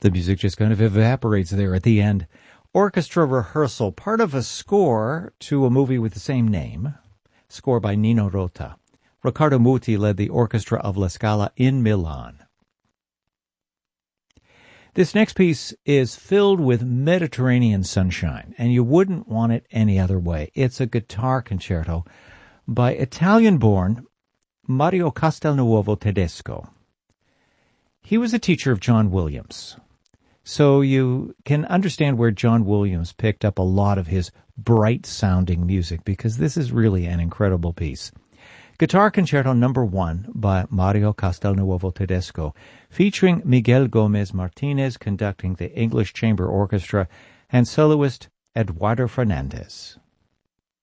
The music just kind of evaporates there at the end. Orchestra rehearsal, part of a score to a movie with the same name, score by Nino Rota. Riccardo Muti led the orchestra of La Scala in Milan. This next piece is filled with Mediterranean sunshine, and you wouldn't want it any other way. It's a guitar concerto by Italian-born Mario Castelnuovo Tedesco. He was a teacher of John Williams, so you can understand where John Williams picked up a lot of his bright-sounding music, because this is really an incredible piece. Guitar Concerto No. 1 by Mario Castelnuovo Tedesco, featuring Miguel Gomez Martinez conducting the English Chamber Orchestra and soloist Eduardo Fernandez.